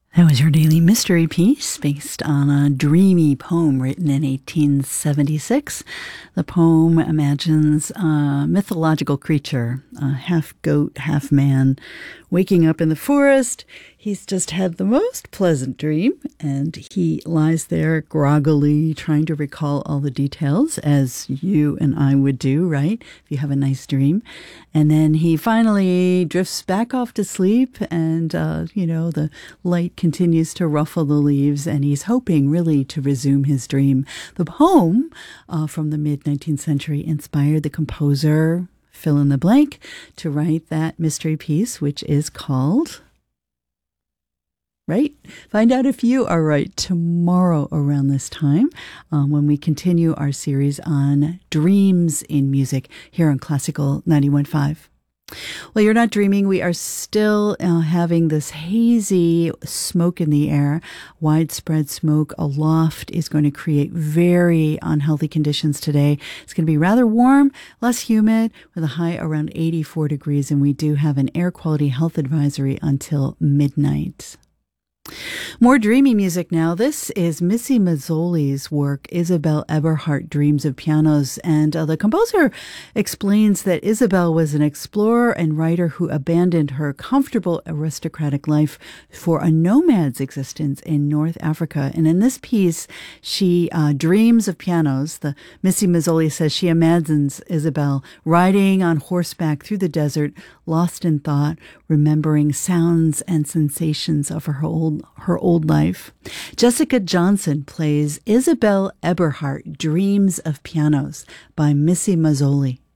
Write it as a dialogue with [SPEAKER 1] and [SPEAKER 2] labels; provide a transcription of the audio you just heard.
[SPEAKER 1] That was your daily mystery piece based on a dreamy poem written in 1876. The poem imagines a mythological creature, a half goat, half man, waking up in the forest. He's just had the most pleasant dream, and he lies there groggily trying to recall all the details, as you and I would do, right? If you have a nice dream. And then he finally drifts back off to sleep, and, the light continues to ruffle the leaves, and he's hoping really to resume his dream. The poem from the mid-19th century inspired the composer, fill in the blank, to write that mystery piece, which is called... Right? Find out if you are right tomorrow around this time when we continue our series on dreams in music here on Classical 91.5. Well, you're not dreaming. We are still having this hazy smoke in the air. Widespread smoke aloft is going to create very unhealthy conditions today. It's going to be rather warm, less humid, with a high around 84 degrees, and we do have an air quality health advisory until midnight. More dreamy music now. This is Missy Mazzoli's work, Isabelle Eberhardt, Dreams of Pianos. And the composer explains that Isabelle was an explorer and writer who abandoned her comfortable aristocratic life for a nomad's existence in North Africa. And in this piece, she dreams of pianos. The Missy Mazzoli says she imagines Isabelle riding on horseback through the desert, lost in thought, remembering sounds and sensations of her old life. Jessica Johnson plays Isabelle Eberhardt, Dreams of Pianos by Missy Mazzoli.